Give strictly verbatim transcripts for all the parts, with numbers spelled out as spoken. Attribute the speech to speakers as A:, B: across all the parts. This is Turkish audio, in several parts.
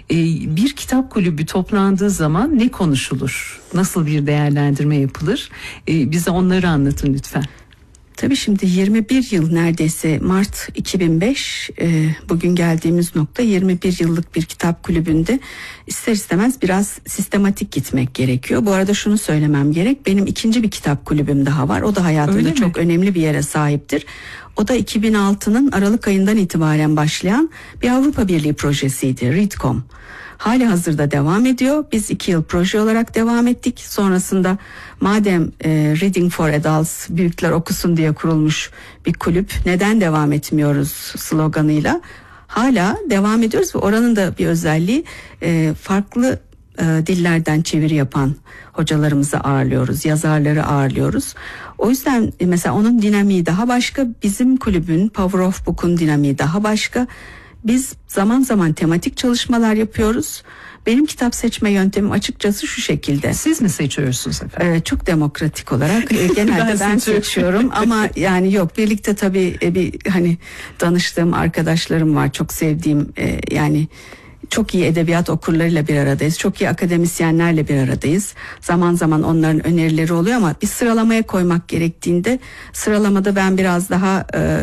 A: E, bir kitap kulübü toplandığı zaman ne konuşulur? Nasıl bir değerlendirme yapılır? E, bize onları anlatın lütfen.
B: Tabii şimdi yirmi bir yıl, neredeyse Mart iki bin beş, e, bugün geldiğimiz nokta, yirmi bir yıllık bir kitap kulübünde ister istemez biraz sistematik gitmek gerekiyor. Bu arada şunu söylemem gerek, benim ikinci bir kitap kulübüm daha var, o da hayatımda çok önemli bir yere sahiptir. O da iki bin altının Aralık ayından itibaren başlayan bir Avrupa Birliği projesiydi, Readcom. Hali hazırda devam ediyor. Biz iki yıl proje olarak devam ettik. Sonrasında madem e, Reading for Adults, büyükler okusun diye kurulmuş bir kulüp, neden devam etmiyoruz sloganıyla hala devam ediyoruz. Ve oranın da bir özelliği, e, farklı e, dillerden çeviri yapan hocalarımızı ağırlıyoruz, yazarları ağırlıyoruz. O yüzden e, mesela onun dinamiği daha başka, bizim kulübün Power of Book'un dinamiği daha başka. Biz zaman zaman tematik çalışmalar yapıyoruz. Benim kitap seçme yöntemim açıkçası şu şekilde.
A: Siz mi seçiyorsunuz efendim?
B: Ee, çok demokratik olarak e, genelde ben, ben seçiyorum ama yani yok, birlikte tabii e, bir hani danıştığım arkadaşlarım var, çok sevdiğim, e, yani çok iyi edebiyat okurlarıyla bir aradayız. Çok iyi akademisyenlerle bir aradayız. Zaman zaman onların önerileri oluyor ama bir sıralamaya koymak gerektiğinde sıralamada ben biraz daha e,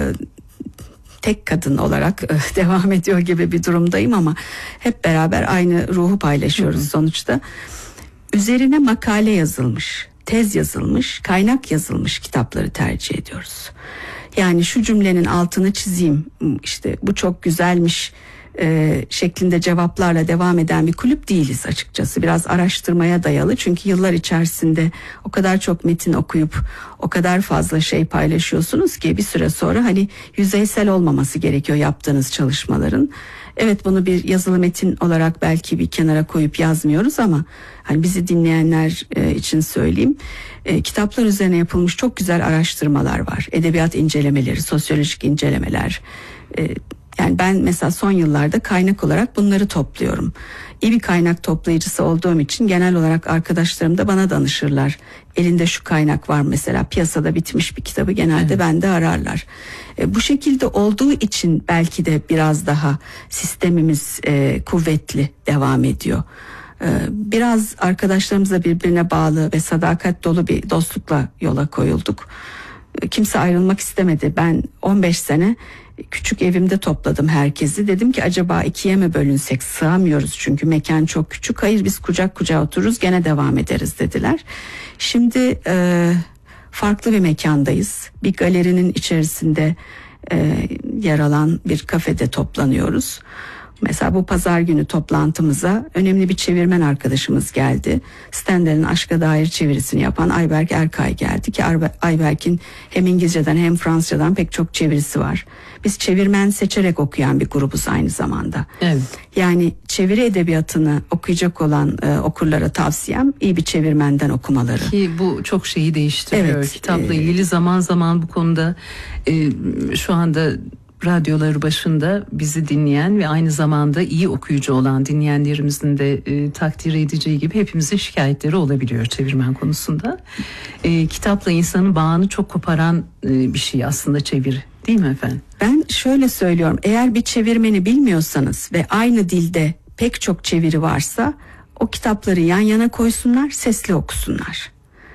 B: tek kadın olarak e, devam ediyor gibi bir durumdayım ama hep beraber aynı ruhu paylaşıyoruz. Hı hı. Sonuçta. Üzerine makale yazılmış, tez yazılmış, kaynak yazılmış kitapları tercih ediyoruz. Yani şu cümlenin altını çizeyim, işte bu çok güzelmiş e, şeklinde cevaplarla devam eden bir kulüp değiliz açıkçası. Biraz araştırmaya dayalı, çünkü yıllar içerisinde o kadar çok metin okuyup o kadar fazla şey paylaşıyorsunuz ki bir süre sonra hani yüzeysel olmaması gerekiyor yaptığınız çalışmaların. Evet, bunu bir yazılı metin olarak belki bir kenara koyup yazmıyoruz ama hani bizi dinleyenler e, için söyleyeyim. E, kitaplar üzerine yapılmış çok güzel araştırmalar var. Edebiyat incelemeleri, sosyolojik incelemeler. E, yani ben mesela son yıllarda kaynak olarak bunları topluyorum. İyi bir kaynak toplayıcısı olduğum için genel olarak arkadaşlarım da bana danışırlar. Elinde şu kaynak var mesela, piyasada bitmiş bir kitabı genelde evet. bende ararlar. E, bu şekilde olduğu için belki de biraz daha sistemimiz e, kuvvetli devam ediyor. E, biraz arkadaşlarımızla birbirine bağlı ve sadakat dolu bir dostlukla yola koyulduk. E, kimse ayrılmak istemedi. Ben on beş sene küçük evimde topladım herkesi. Dedim ki acaba ikiye mi bölünsek, sığamıyoruz çünkü mekan çok küçük. Hayır, biz kucak kucağa otururuz, gene devam ederiz dediler. Şimdi e, farklı bir mekandayız. Bir galerinin içerisinde e, yer alan bir kafede toplanıyoruz. Mesela bu pazar günü toplantımıza önemli bir çevirmen arkadaşımız geldi. Stendhal'in Aşka Dair çevirisini yapan Ayberk Erkay geldi ki Ayberk'in hem İngilizceden hem Fransızcadan pek çok çevirisi var. Biz çevirmen seçerek okuyan bir grubuz aynı zamanda. Evet. Yani çeviri edebiyatını okuyacak olan e, okurlara tavsiyem iyi bir çevirmenden okumaları.
A: Ki bu çok şeyi değiştiriyor. Evet, kitapla e, ilgili zaman zaman bu konuda e, şu anda radyoları başında bizi dinleyen ve aynı zamanda iyi okuyucu olan dinleyenlerimizin de e, takdir edeceği gibi hepimizin şikayetleri olabiliyor çevirmen konusunda. E, kitapla insanın bağını çok koparan e, bir şey aslında çeviri, değil mi efendim?
B: Ben şöyle söylüyorum, eğer bir çevirmeni bilmiyorsanız ve aynı dilde pek çok çeviri varsa o kitapları yan yana koysunlar, sesli okusunlar.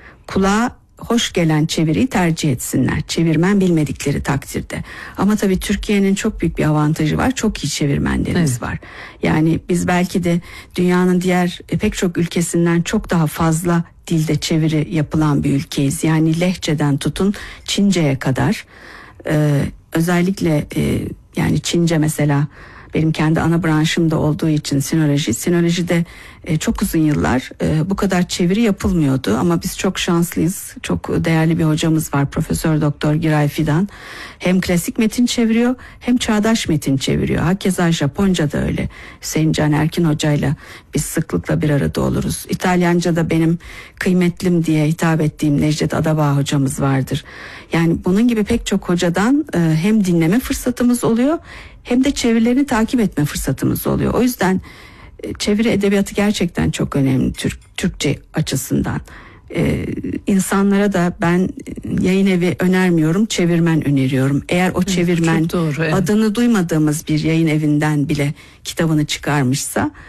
B: Kulağa hoş gelen çeviriyi tercih etsinler, çevirmen bilmedikleri takdirde. Ama tabii Türkiye'nin çok büyük bir avantajı var, çok iyi çevirmenlerimiz evet. var. Yani biz belki de dünyanın diğer pek çok ülkesinden çok daha fazla dilde çeviri yapılan bir ülkeyiz. Yani Lehçeden tutun Çince'ye kadar. Ee, özellikle e, yani Çince mesela benim kendi ana branşım da olduğu için sinoloji. Sinolojide e, çok uzun yıllar e, bu kadar çeviri yapılmıyordu ama biz çok şanslıyız. Çok değerli bir hocamız var, Profesör Doktor Giray Fidan. Hem klasik metin çeviriyor hem çağdaş metin çeviriyor. Hakeza Japonca da öyle. Hüseyin Can Erkin hocayla biz sıklıkla bir arada oluruz. İtalyanca da benim kıymetlim diye hitap ettiğim Necdet Adabağ hocamız vardır. Yani bunun gibi pek çok hocadan e, hem dinleme fırsatımız oluyor hem de çevirilerini takip etme fırsatımız oluyor. O yüzden e, çeviri edebiyatı gerçekten çok önemli Türk, Türkçe açısından. Ee, insanlara da ben yayın evi önermiyorum, çevirmen öneriyorum. Eğer o çevirmen
A: doğru, evet.
B: adını duymadığımız bir yayın evinden bile kitabını çıkarmışsa